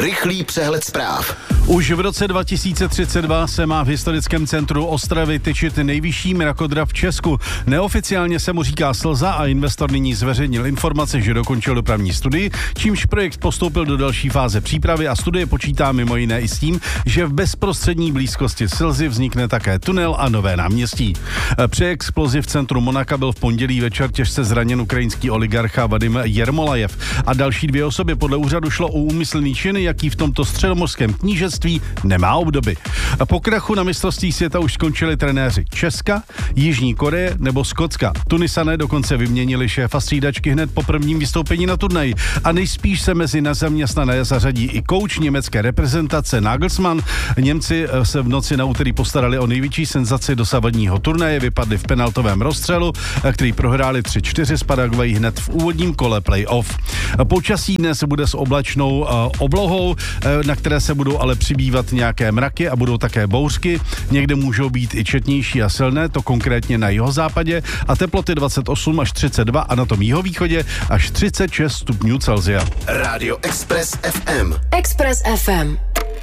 Rychlý přehled zpráv. Už v roce 2032 se má v historickém centru Ostravy tyčit nejvyšší mrakodrap v Česku. Neoficiálně se mu říká Slza a investor nyní zveřejnil informace, že dokončil dopravní studii, čímž projekt postoupil do další fáze přípravy a studie počítá mimo jiné i s tím, že v bezprostřední blízkosti Slzy vznikne také tunel a nové náměstí. Při explozi v centru Monaka byl v pondělí večer těžce zraněn ukrajinský oligarcha Vadim Jermolajev a další 2 osoby. Podle úřadu šlo o úmyslný čin, jaký v tomto středomořském knížectví nemá obdoby. Po krachu na mistrovství světa už skončili trenéři Česka, Jižní Koreje nebo Skotska. Tunisané dokonce vyměnili šéfa střídačky hned po prvním vystoupení na turnaji a nejspíš se mezi nezaměstnané zařadí i kouč německé reprezentace Nagelsmann. Němci se v noci na úterý postarali o největší senzaci dosavadního turnaje, vypadli v penaltovém rozstřelu, který prohráli 3-4 s Paraguay hned v úvodním kole play-off. Počasí dnes bude s oblačnou oblohou, na které se budou ale přibývat nějaké mraky a budou také bouřky. Někde můžou být i četnější a silné, to konkrétně na jihozápadě, a teploty 28 až 32 a na tom jihovýchodě až 36 stupňů Celsia. Radio Express FM. Express FM.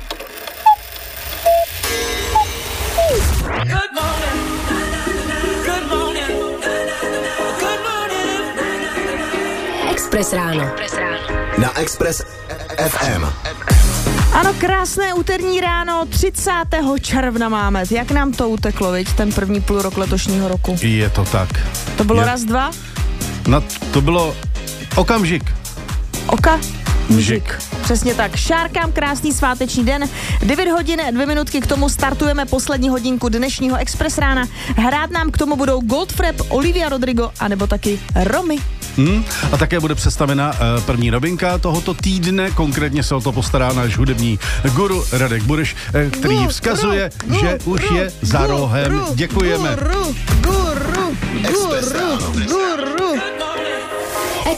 Good morning. Good morning. Good morning. Express ráno. Na Express FM. Ano, krásné úterní ráno, 30. června máme. Jak nám to uteklo, viď, ten první půlrok letošního roku? Je to tak. To bylo raz, dva? No, to bylo okamžik. Okamžik. Přesně tak. Šárkám krásný sváteční den. 9 hodin, 2 minutky k tomu startujeme poslední hodinku dnešního Express rána. Hrát nám k tomu budou Goldfrapp, Olivia Rodrigo anebo taky Romy. A také bude představena první novinka tohoto týdne, konkrétně se o to postará náš hudební guru Radek Bureš, který vzkazuje, že už je za rohem. Děkujeme.